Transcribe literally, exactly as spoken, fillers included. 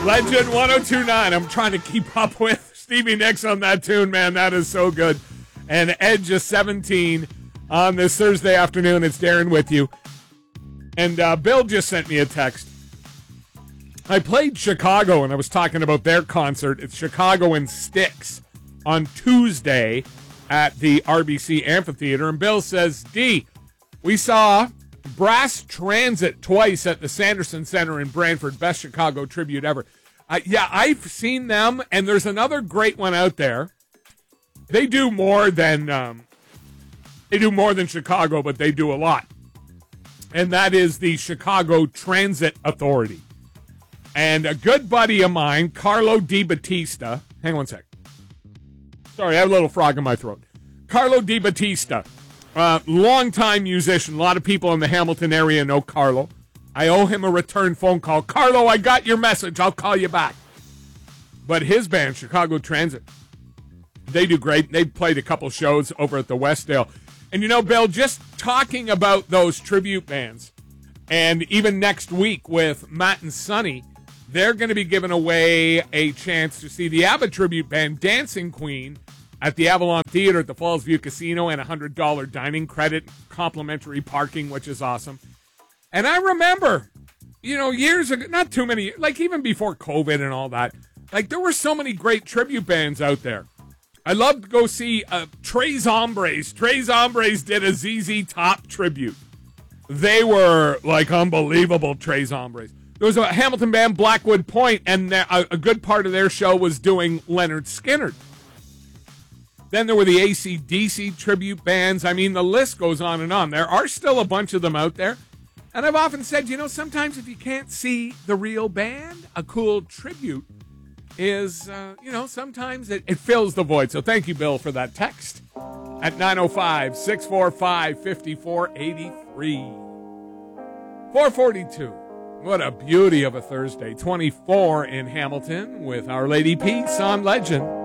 Legend one oh two point nine. I'm trying to keep up with Stevie Nicks on that tune, man. That is so good. And Edge is seventeen on this Thursday afternoon. It's Darren with you. And uh, Bill just sent me a text. I played Chicago, and I was talking about their concert. It's Chicago and Styx on Tuesday at the R B C Amphitheater. And Bill says, D, we saw Brass Transit twice at the Sanderson Center in Brantford. Best Chicago tribute ever. Uh, yeah, I've seen them, and there's another great one out there. They do more than um, they do more than Chicago, but they do a lot. And that is the Chicago Transit Authority. And a good buddy of mine, Carlo Di Battista. Hang on one sec. Sorry, I have a little frog in my throat. Carlo Di Battista, uh, longtime musician. A lot of people in the Hamilton area know Carlo. I owe him a return phone call. Carlo, I got your message. I'll call you back. But his band, Chicago Transit, they do great. They played a couple shows over at the Westdale. And you know, Bill, just talking about those tribute bands, and even next week with Matt and Sonny, they're going to be giving away a chance to see the ABBA tribute band Dancing Queen at the Avalon Theater at the Falls View Casino, and a one hundred dollars dining credit, complimentary parking, which is awesome. And I remember, you know, years ago, not too many, like even before COVID and all that, like there were so many great tribute bands out there. I loved to go see uh, Tres Hombres. Tres Hombres did a Z Z Top tribute. They were like unbelievable, Tres Hombres. There was a Hamilton band, Blackwood Point, and a, a good part of their show was doing Leonard Skinner. Then there were the A C D C tribute bands. I mean, the list goes on and on. There are still a bunch of them out there. And I've often said, you know, sometimes if you can't see the real band, a cool tribute is, uh, you know, sometimes it, it fills the void. So thank you, Bill, for that text at nine oh five, six four five, five four eight three. four forty-two. What a beauty of a Thursday. twenty-four in Hamilton with Our Lady Peace on Legend.